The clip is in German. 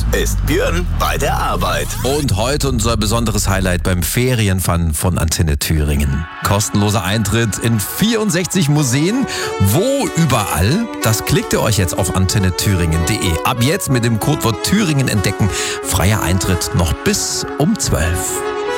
ist Björn bei der Arbeit. Und heute unser besonderes Highlight beim Ferienfun von Antenne Thüringen. Kostenloser Eintritt in 64 Museen. Wo überall? Das klickt ihr euch jetzt auf antennethüringen.de. Ab jetzt mit dem Codewort Thüringen entdecken. Freier Eintritt noch bis um 12.